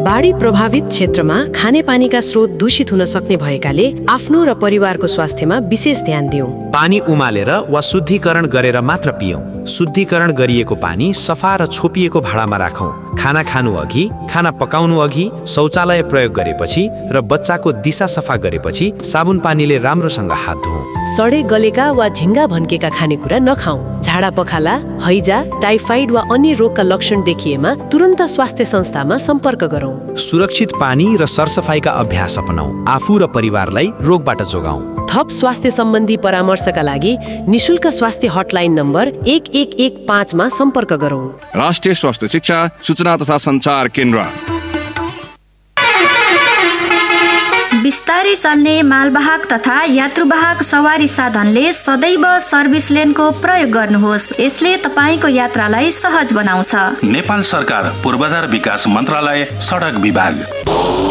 बाढी प्रभावित क्षेत्रमा खानेपानीका स्रोत दूषित हुन सक्ने भएकाले आफ्नो र परिवारको स्वास्थ्यमा विशेष ध्यान दिउँ। पानी उमालेर वा शुद्धिकरण गरेर मात्र पियौँ। शुद्धिकरण गरिएको पानी सफा र छोपिएको भाँडामा राखौँ। खाना खानु अघि, खाना पकाउनु अघि, शौचालय प्रयोग गरेपछि र बच्चाको दिशा सफा गरेपछि साबुन पानीले राम्रोसँग हात धुऔँ। सडे गलेका वा झिङ्गा भन्केका खानेकुरा नखाऊ। झाडा पखाला, हैजा, टाइफाइड वा अन्य रोगका लक्षण देखिएमा तुरन्त स्वास्थ्य संस्थामा सम्पर्क गरौँ। सुरक्षित पानी र सरसफाइका अभ्यास अपनाऊ। आफू र परिवारलाई रोगबाट जोगाऊ। थप स्वास्थ्य सम्बन्धी परामर्शका लागि निशुल्क स्वास्थ्य हटलाइन नम्बर 1115 मा सम्पर्क गरौँ। राष्ट्रिय स्वास्थ्य शिक्षा सूचना तथा सञ्चार केन्द्र। बिस्तारै चल्ने मालवाहक तथा यात्रुवाहक सवारी साधनले सदैव सर्भिस लेनको प्रयोग गर्नुहोस्। यसले तपाईँको यात्रालाई सहज बनाउँछ। नेपाल सरकार पूर्वाधार विकास मन्त्रालय, सडक विभाग।